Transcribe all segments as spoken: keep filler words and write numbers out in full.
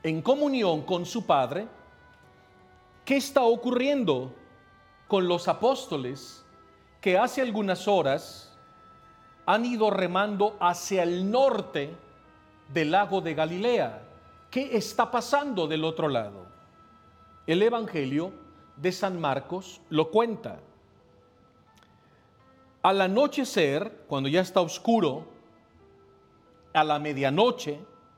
en comunión con su Padre, ¿qué está ocurriendo con los apóstoles que hace algunas horas han ido remando hacia el norte del lago de Galilea? ¿Qué está pasando del otro lado? El Evangelio de San Marcos lo cuenta. Al anochecer, cuando ya está oscuro, a la medianoche,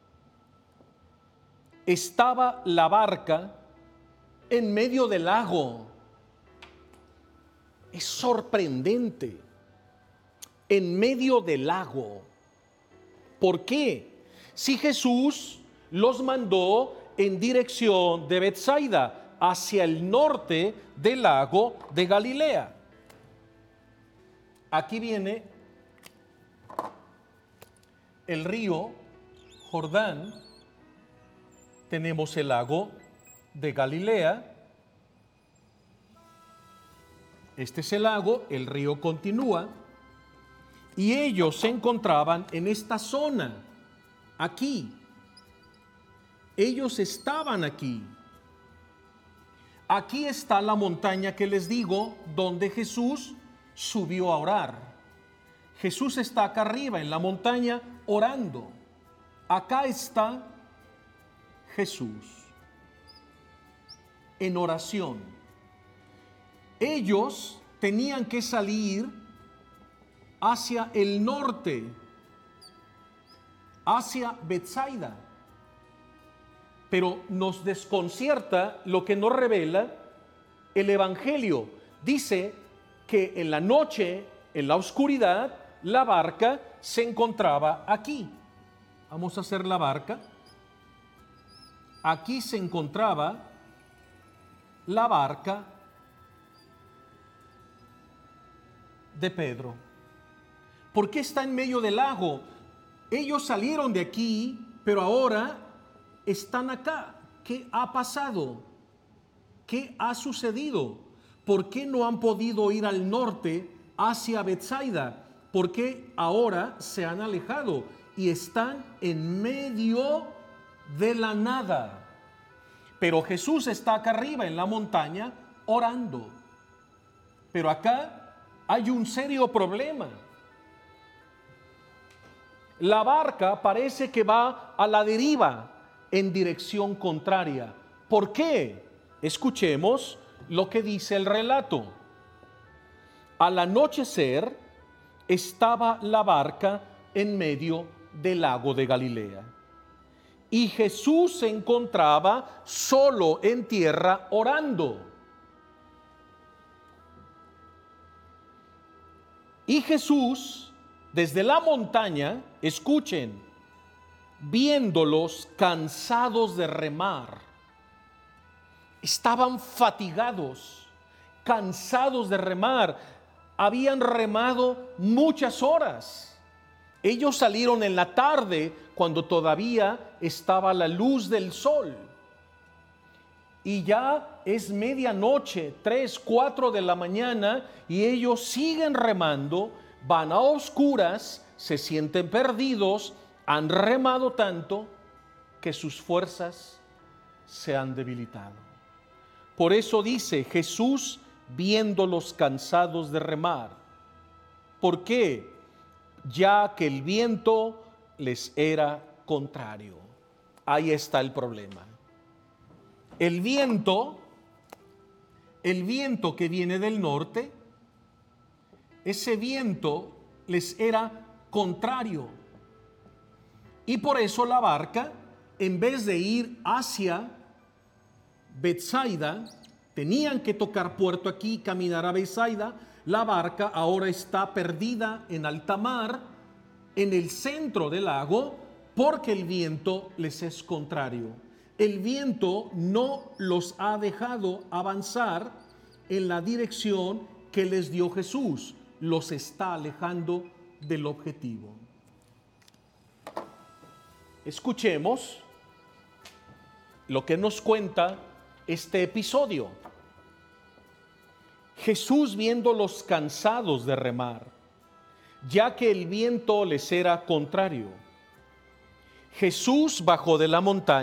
estaba la barca en medio del lago. Es sorprendente. En medio del lago. ¿Por qué? Si Jesús los mandó en dirección de Betsaida, hacia el norte del lago de Galilea. Aquí viene el río Jordán, tenemos el lago de Galilea, este es el lago, el río continúa, y ellos se encontraban en esta zona, aquí. Ellos estaban aquí. Aquí está la montaña que les digo, donde Jesús subió a orar. Jesús está acá arriba en la montaña orando. Acá está Jesús en oración. Ellos tenían que salir hacia el norte, hacia Betsaida. Pero nos desconcierta lo que nos revela el Evangelio. Dice que en la noche, en la oscuridad, la barca se encontraba aquí. Vamos a hacer la barca. Aquí se encontraba la barca de Pedro. ¿Por qué está en medio del lago? Ellos salieron de aquí, pero ahora están acá. ¿Qué ha pasado? ¿Qué ha sucedido? ¿Por qué no han podido ir al norte hacia Betsaida? ¿Por qué ahora se han alejado y están en medio de la nada? Pero Jesús está acá arriba en la montaña orando. Pero acá hay un serio problema. La barca parece que va a la deriva en dirección contraria. ¿Por qué? Escuchemos lo que dice el relato. Al anochecer estaba la barca en medio del lago de Galilea, y Jesús se encontraba solo en tierra orando. Y Jesús, desde la montaña, escuchen, viéndolos cansados de remar, estaban fatigados, cansados de remar, habían remado muchas horas. Ellos salieron en la tarde cuando todavía estaba la luz del sol. Y ya es medianoche, tres, cuatro de la mañana, y ellos siguen remando, van a oscuras, se sienten perdidos, han remado tanto que sus fuerzas se han debilitado. Por eso dice Jesús, viéndolos cansados de remar. ¿Por qué? Ya que el viento les era contrario. Ahí está el problema. El viento, el viento que viene del norte, ese viento les era contrario. Y por eso la barca, en vez de ir hacia Betsaida, tenían que tocar puerto aquí, caminar a Betsaida. La barca ahora está perdida en alta mar, en el centro del lago, porque el viento les es contrario. El viento no los ha dejado avanzar en la dirección que les dio Jesús. Los está alejando del objetivo. Escuchemos lo que nos cuenta este episodio. Jesús, viéndolos cansados de remar, ya que el viento les era contrario, Jesús bajó de la montaña